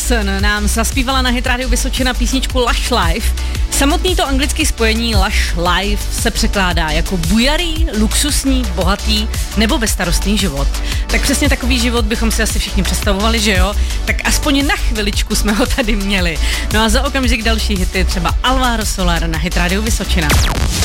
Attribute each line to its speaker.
Speaker 1: Carson nám zaspívala na Hit Radio Vysočina písničku Lush Life. Samotný to anglické spojení Lush Life se překládá jako bujarý, luxusní, bohatý nebo bezstarostný život. Tak přesně takový život bychom si asi všichni představovali, že jo? Tak aspoň na chviličku jsme ho tady měli. No a za okamžik další hity, třeba Alvaro Soler na Hit Radio Vysočina.